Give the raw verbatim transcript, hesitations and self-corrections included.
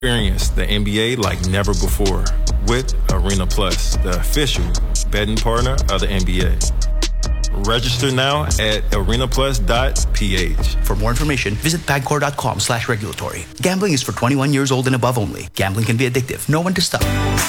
Experience the N B A like never before with Arena Plus, the official betting partner of the N B A. Register now at arena plus dot p h. For more information, visit pagcor.com slash regulatory. Gambling is for twenty-one years old and above only. Gambling can be addictive. Know when to stop.